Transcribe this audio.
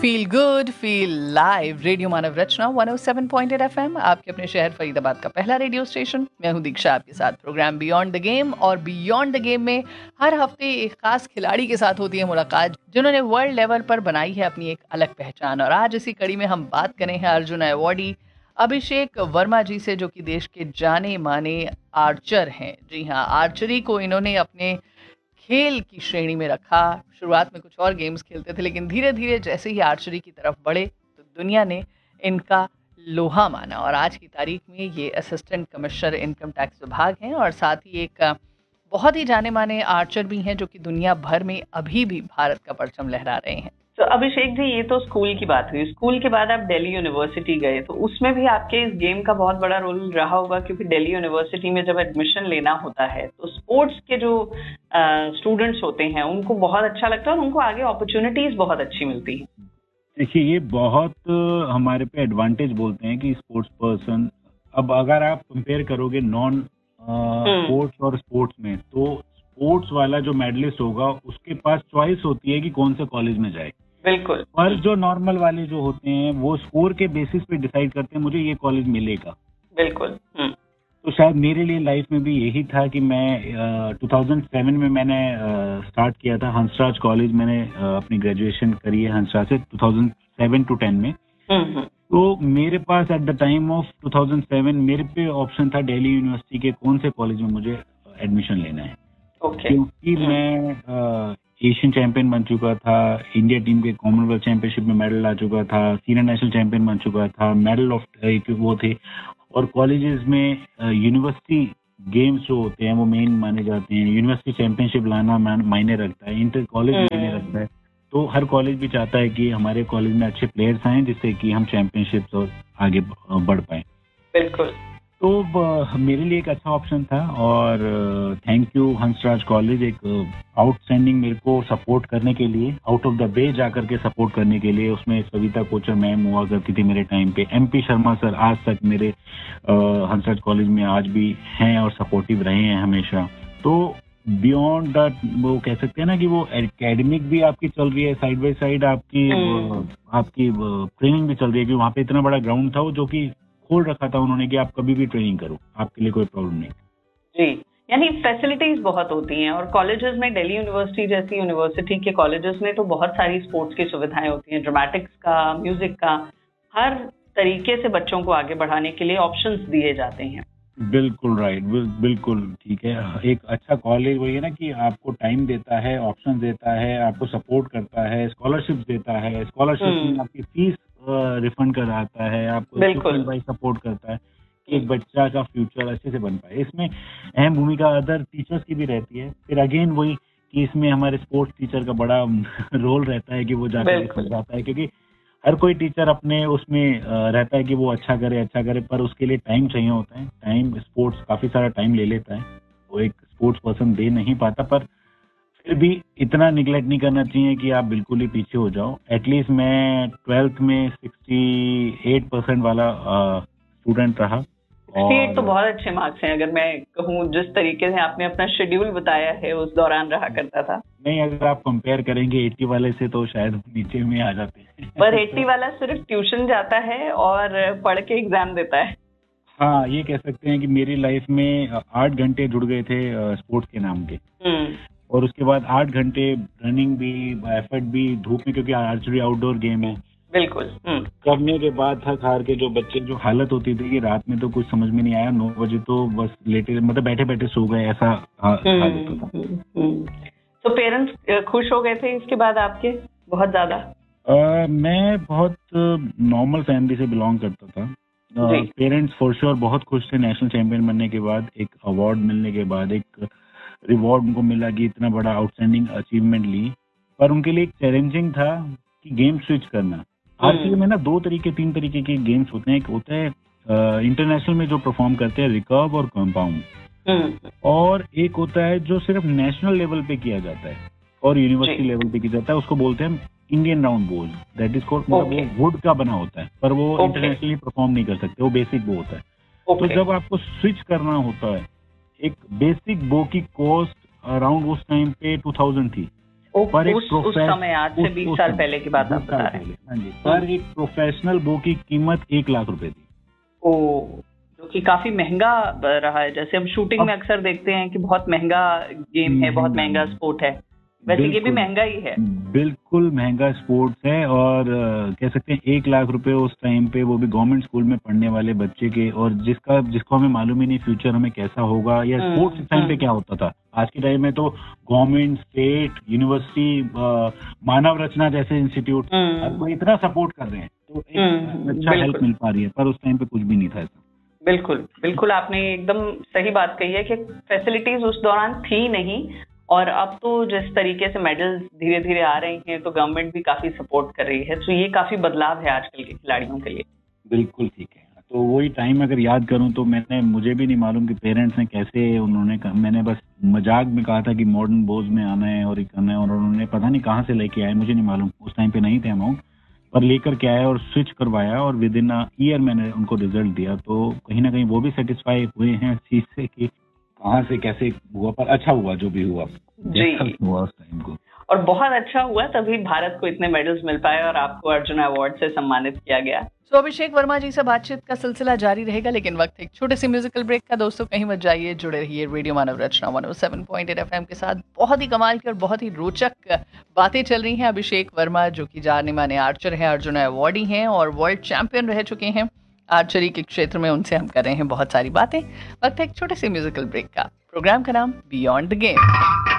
Feel good feel live radio मानव रचना 107.8 FM, आपके अपने शहर फरीदाबाद का पहला रेडियो स्टेशन। मैं हूं दीक्षा, आपके साथ प्रोग्राम बियॉन्ड द गेम। और बियॉन्ड द गेम में हर हफ्ते एक खास खिलाड़ी के साथ होती है मुलाकात, जिन्होंने वर्ल्ड लेवल पर बनाई है अपनी एक अलग पहचान। और आज इसी कड़ी में हम बात करें हैं अर्जुन अवॉर्डी अभिषेक वर्मा जी से, जो कि देश के जाने माने आर्चर हैं। जी हाँ, आर्चरी को इन्होंने अपने खेल की श्रेणी में रखा। शुरुआत में कुछ और गेम्स खेलते थे, लेकिन धीरे धीरे जैसे ही आर्चरी की तरफ बढ़े तो दुनिया ने इनका लोहा माना। और आज की तारीख में ये असिस्टेंट कमिश्नर इनकम टैक्स विभाग हैं, और साथ ही एक बहुत ही जाने माने आर्चर भी हैं, जो कि दुनिया भर में अभी भी भारत का परचम लहरा रहे हैं। तो अभिषेक जी, ये तो स्कूल की बात हुई। स्कूल के बाद आप दिल्ली यूनिवर्सिटी गए, तो उसमें भी आपके इस गेम का बहुत बड़ा रोल रहा होगा, क्योंकि दिल्ली यूनिवर्सिटी में जब एडमिशन लेना होता है तो स्पोर्ट्स के जो स्टूडेंट्स होते हैं उनको बहुत अच्छा लगता है और उनको आगे अपॉर्चुनिटीज बहुत अच्छी मिलती है। देखिए, ये बहुत हमारे पे एडवांटेज बोलते हैं कि स्पोर्ट्स पर्सन, अब अगर आप कंपेयर करोगे नॉन स्पोर्ट्स और स्पोर्ट्स में, तो स्पोर्ट्स वाला जो मेडलिस्ट होगा उसके पास चॉइस होती है कि कौन से कॉलेज में जाए। बिल्कुल। पर जो नॉर्मल वाले जो होते हैं वो स्कोर के बेसिस पे डिसाइड करते हैं मुझे ये कॉलेज मिलेगा। बिल्कुल। तो शायद मेरे लिए लाइफ में भी यही था कि मैं 2007 में मैंने स्टार्ट किया था हंसराज कॉलेज। मैंने अपनी ग्रेजुएशन करी है हंसराज से 2007 to 10 में। तो मेरे पास एट द टाइम ऑफ 2007 मेरे पे ऑप्शन था दिल्ली यूनिवर्सिटी के कौन से कॉलेज में मुझे एडमिशन लेना है। क्योंकि मैं एशियन चैंपियन बन चुका था, इंडिया टीम के कॉमनवेल्थ चैंपियनशिप में मेडल आ चुका था, सीनियर नेशनल चैंपियन बन चुका था, मेडल ऑफ वो थे। और कॉलेजेस में यूनिवर्सिटी गेम्स जो होते हैं वो मेन माने जाते हैं। यूनिवर्सिटी चैंपियनशिप लाना मायने रखता है, इंटर कॉलेज मायने रखता है। तो हर कॉलेज भी चाहता है कि हमारे कॉलेज में अच्छे प्लेयर्स आए जिससे कि हम चैंपियनशिप और आगे बढ़ पाए। बिल्कुल। तो मेरे लिए एक अच्छा ऑप्शन था और थैंक यू हंसराज कॉलेज, एक आउटस्टैंडिंग मेरे को सपोर्ट करने के लिए, आउट ऑफ द वे जाकर के सपोर्ट करने के लिए। उसमें सविता कोचर मैम हुआ करती थी मेरे टाइम पे, MP शर्मा सर आज तक मेरे हंसराज कॉलेज में आज भी हैं और सपोर्टिव रहे हैं हमेशा। तो बियॉन्ड दैट वो कह सकते हैं ना कि वो एकेडमिक भी आपकी चल रही है, साइड बाय साइड आपकी ट्रेनिंग भी चल रही है, कि वहाँ पे इतना बड़ा ग्राउंड था वो जो कि खोल रखा था उन्होंने कि आप कभी भी ट्रेनिंग करो, आपके लिए कोई प्रॉब्लम नहीं। जी, यानी फैसिलिटीज बहुत होती हैं। और कॉलेजेस में, दिल्ली यूनिवर्सिटी जैसी यूनिवर्सिटी के कॉलेजेस में तो बहुत सारी स्पोर्ट्स की सुविधाएं होती हैं, ड्रामेटिक्स का, म्यूजिक का, हर तरीके से बच्चों को आगे बढ़ाने के लिए ऑप्शंस दिए जाते हैं। बिल्कुल राइट, बिल्कुल ठीक है। एक अच्छा कॉलेज वही है ना कि आपको टाइम देता है, ऑप्शन देता है, आपको सपोर्ट करता है, स्कॉलरशिप देता है, स्कॉलरशिप में आपकी फीस रिफंड कराता है, आपको भाई सपोर्ट करता है कि एक बच्चा का फ्यूचर अच्छे से बन पाए। इसमें अहम भूमिका अदर टीचर्स की भी रहती है। फिर अगेन वही कि इसमें हमारे स्पोर्ट्स टीचर का बड़ा रोल रहता है कि वो जाकर समझाता है, क्योंकि हर कोई टीचर अपने उसमें रहता है कि वो अच्छा करे, पर उसके लिए टाइम चाहिए होता है। टाइम, स्पोर्ट्स काफी सारा टाइम ले लेता है, वो एक स्पोर्ट्स पर्सन दे नहीं पाता। पर फिर भी इतना निगलेक्ट नहीं करना चाहिए कि आप बिल्कुल ही पीछे हो जाओ। एटलीस्ट मैं 12th में 68% वाला स्टूडेंट रहा। 68 तो बहुत अच्छे मार्क्स हैं, अगर मैं कहूँ जिस तरीके से आपने अपना शेड्यूल बताया है उस दौरान रहा करता था। नहीं, अगर आप कंपेयर करेंगे 80 वाले से तो शायद नीचे में आ जाते हैं। पर 80 वाला सिर्फ ट्यूशन जाता है और पढ़ के एग्जाम देता है। हाँ, ये कह सकते हैं कि मेरी लाइफ में 8 घंटे जुड़ गए थे स्पोर्ट्स के नाम के। और उसके बाद 8 घंटे रनिंग भी, एफर्ट भी, धूप में, क्योंकि आर्चरी आउटडोर गेम है। बिल्कुल। करने के बाद थक हार के जो बच्चे, जो हालत होती थी कि रात में तो कुछ समझ में नहीं आया, 9 बजे तो बस लेटे, मतलब बैठे बैठे सो गए, ऐसा हालत होता था। तो पेरेंट्स खुश हो गए थे इसके बाद आपके बहुत ज्यादा? मैं बहुत नॉर्मल फैमिली से बिलोंग करता था। पेरेंट्स फॉर श्योर बहुत खुश थे नेशनल चैंपियन बनने के बाद, एक अवार्ड मिलने के बाद, एक रिवॉर्ड उनको मिला कि इतना बड़ा आउटस्टैंडिंग अचीवमेंट ली। पर उनके लिए एक चैलेंजिंग था कि गेम स्विच करना। आरसीए में ना 3 तरीके के गेम्स होते हैं। एक होता है इंटरनेशनल में जो परफॉर्म करते हैं, रिकर्व और कंपाउंड, और एक होता है जो सिर्फ नेशनल लेवल पे किया जाता है और यूनिवर्सिटी लेवल पे किया जाता है। उसको बोलते हैं इंडियन राउंड बोल, दैट इज कॉल्ड, वो वुड का बना होता है, पर वो इंटरनेशनली परफॉर्म नहीं कर सकते, वो बेसिक वो होता है। तो जब आपको स्विच करना होता है, एक बेसिक बो की कॉस्ट अराउंड उस टाइम पे 2000 थी, पर एक उस समय आज से 20 साल पहले की बात आप बता रहे हैं। हाँ जी, पर एक प्रोफेशनल बो की कीमत 1 लाख रुपए थी। जो कि काफी महंगा रहा है। जैसे हम शूटिंग में अक्सर देखते हैं कि बहुत महंगा गेम है, बहुत महंगा स्पोर्ट है, वैसे ये भी महंगा ही है। बिल्कुल महंगा स्पोर्ट्स है, और कह सकते हैं 1 लाख रुपए उस टाइम पे, वो भी गवर्नमेंट स्कूल में पढ़ने वाले बच्चे के, और जिसको हमें मालूम ही नहीं फ्यूचर हमें कैसा होगा या स्पोर्ट्स इस टाइम पे क्या होता था। आज के टाइम में तो गवर्नमेंट, स्टेट, यूनिवर्सिटी, मानव रचना जैसे इंस्टीट्यूट आपको इतना सपोर्ट कर रहे हैं, तो एक अच्छा हेल्प मिल पा रही है, पर उस टाइम पे कुछ भी नहीं था ऐसा। बिल्कुल आपने एकदम सही बात कही है कि फैसिलिटीज उस दौरान थी नहीं, और अब तो जिस तरीके से मेडल्स धीरे धीरे आ रहे हैं तो गवर्नमेंट भी काफी सपोर्ट कर रही है, तो ये काफी बदलाव है आजकल के खिलाड़ियों के लिए। बिल्कुल ठीक है। तो वही टाइम अगर याद करूं तो मुझे भी नहीं मालूम कि पेरेंट्स ने कैसे, मैंने बस मजाक में कहा था कि मॉडर्न बोज में आना है और ये करना है, और उन्होंने पता नहीं कहाँ से लेके आए, मुझे नहीं मालूम, उस टाइम पे नहीं थे अमाउंट, पर लेकर के आया और स्विच करवाया, और विद इन अ ईयर मैंने उनको रिजल्ट दिया। तो कहीं ना कहीं वो भी सेटिस्फाई हुए हैं इस चीज से कि कहाँ से कैसे हुआ, पर अच्छा हुआ जो भी हुआ हुआ उस टाइम को, और बहुत अच्छा हुआ, तभी भारत को इतने मेडल्स मिल पाए और आपको अर्जुन अवार्ड से सम्मानित किया गया। तो अभिषेक वर्मा जी से बातचीत का सिलसिला जारी रहेगा, लेकिन वक्त एक छोटे से म्यूजिकल ब्रेक का। दोस्तों कहीं मत जाइए, जुड़े रहिए रेडियो मानव रचना 107.8 FM के साथ। बहुत ही कमाल की और बहुत ही रोचक बातें चल रही हैं। अभिषेक वर्मा जो कि जाने माने आर्चर हैं, अर्जुन अवार्डी हैं और वर्ल्ड चैंपियन रह चुके हैं आर्चरी के क्षेत्र में, उनसे हम कर रहे हैं बहुत सारी बातें। वक्त एक छोटे से म्यूजिकल ब्रेक का। प्रोग्राम का नाम बियॉन्ड द गेम।